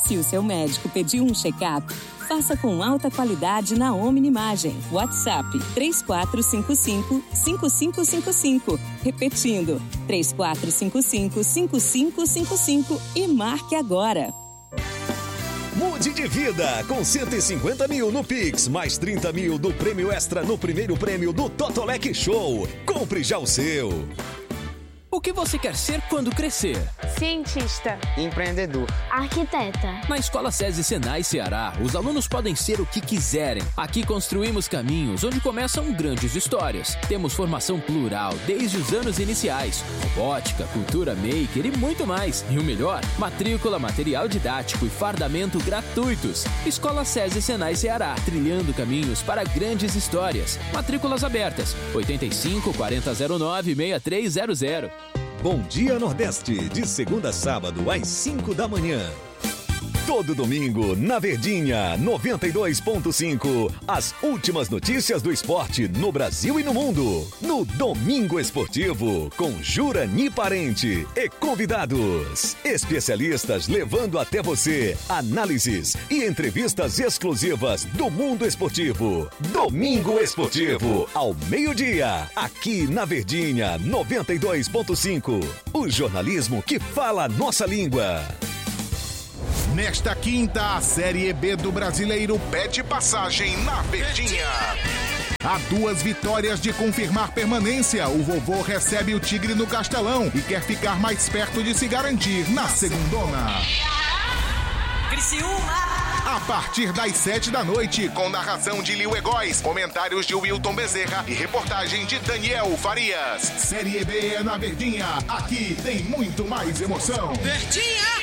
Se o seu médico pediu um check-up, faça com alta qualidade na Omniimagem. WhatsApp 3455-5555. Repetindo, 3455-5555 e marque agora. Mude de vida com 150 mil no Pix, mais 30 mil do prêmio extra no primeiro prêmio do Totolec Show. Compre já o seu. O que você quer ser quando crescer? Cientista. Empreendedor. Arquiteta. Na Escola SESI Senai Ceará, os alunos podem ser o que quiserem. Aqui construímos caminhos onde começam grandes histórias. Temos formação plural desde os anos iniciais. Robótica, cultura maker e muito mais. E o melhor, matrícula, material didático e fardamento gratuitos. Escola SESI Senai Ceará, trilhando caminhos para grandes histórias. Matrículas abertas, 85 4009 6300. Bom Dia Nordeste, de segunda a sábado, às 5 da manhã. Todo domingo, na Verdinha, 92.5. As últimas notícias do esporte no Brasil e no mundo. No Domingo Esportivo, com Jurani Parente e convidados. Especialistas levando até você análises e entrevistas exclusivas do mundo esportivo. Domingo Esportivo, ao meio-dia, aqui na Verdinha, 92.5. O jornalismo que fala a nossa língua. Nesta quinta, a Série B do Brasileiro pede passagem na Verdinha. Há 2 vitórias de confirmar permanência. O Vovô recebe o Tigre no Castelão e quer ficar mais perto de se garantir na segundona. A partir das 7 da noite, com narração de Lil Egóis, comentários de Wilton Bezerra e reportagem de Daniel Farias. Série B é na Verdinha. Aqui tem muito mais emoção. Verdinha!